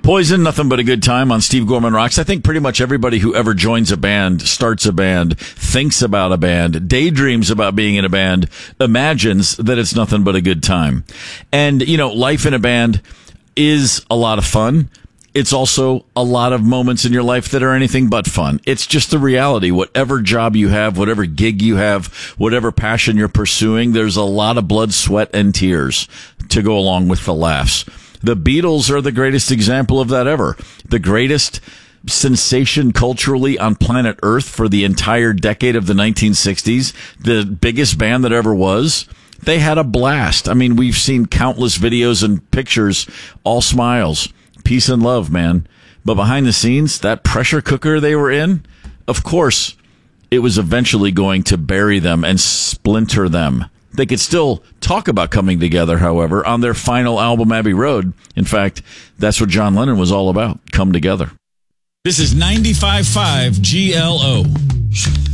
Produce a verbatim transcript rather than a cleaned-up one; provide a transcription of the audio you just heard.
Poison, Nothing But a Good Time on Steve Gorman Rocks. I think pretty much everybody who ever joins a band, starts a band, thinks about a band, daydreams about being in a band, imagines that it's nothing but a good time. And, you know, life in a band is a lot of fun. It's also a lot of moments in your life that are anything but fun. It's just the reality. Whatever job you have, whatever gig you have, whatever passion you're pursuing, there's a lot of blood, sweat, and tears to go along with the laughs. The Beatles are the greatest example of that ever. The greatest sensation culturally on planet Earth for the entire decade of the nineteen sixties. The biggest band that ever was. They had a blast. I mean, we've seen countless videos and pictures, all smiles, peace and love, man. But behind the scenes, that pressure cooker they were in, of course, it was eventually going to bury them and splinter them. They could still talk about coming together, however, on their final album, Abbey Road. In fact, that's what John Lennon was all about, come together. This is ninety-five point five G L O.